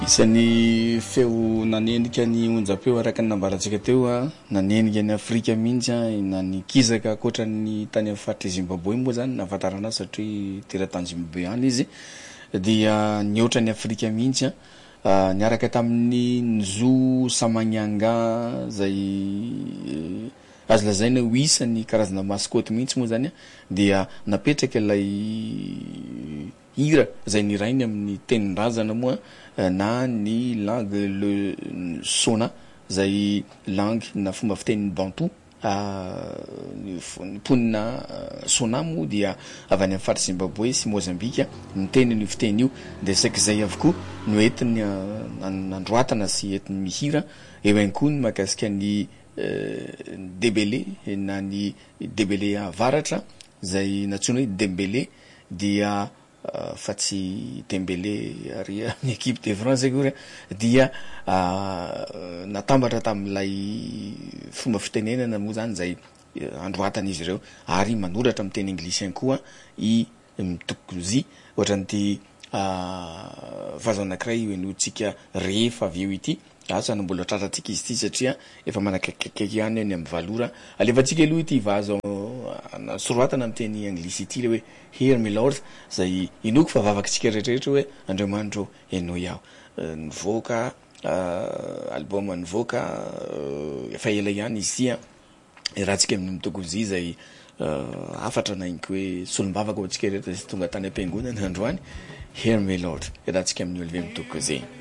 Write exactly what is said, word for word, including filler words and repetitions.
Isan'ny feo nanendrika ny onjam-peo araka ny nambarantsika teo a nanendrika ny Afrika mihitsy na ny kizaka akoatran'ny tany amin'ny faritry Zimbabwe moa zany nahafantarana azy satria teratany Zimbabwe any izy dia niotra ny Afrika mihitsy a niaraka tamin'ny Nzo Samanyanga zay azo lazaina ho isan'ny karazana maskoty mihitsy moa zany dia napetraka ilay hira zay nirainy amin'ny tenin-drazana moa na ny langue le sona zay langue na fomba fitenin'ny bantou ny ponina sona moa dia avy any amin'ny faritry Zimbabwe sy Mozambique ny tenin'io fiteny io dia sak'izay avokoa no entiny nandroatana sy entiny mihira eo ihany koa ny mahakasika ny debele na ny debele avaratra zay natsoina hoe dembele dia Uh, fa tsy Dembélé ary amin'ny équipe de France akory dia uh, natambatra tamin'ilay fomba fitenenana moa zany zay uh, androatan'izy ireo ary manoratra amin'ny teny anglisy ihany koa i Mtukudzi ohatran'ity uh, vazo anankiray enotsika rehefa avy eo ity asa no mbola tratratsika izy ity satria efa manakakakaiky ihany any amin'ny valora alevantsika aloha ity vazo soroatana amin'ny teny anglisy ity le hoe Hear Me Lord zay inoko fa vavakitsika rehetrarehetra hoe Andriamanitro eno iaho nivoaka album nivoaka efa ela ihany izy ity rahantsika amin'ny Mtukudzi zay afatra nainky hoe solombavaka ho antsika rehetra zay tonga tany am-piangonana androany Hear Me Lord rahantsika amin'ny Olivier Mtukudzi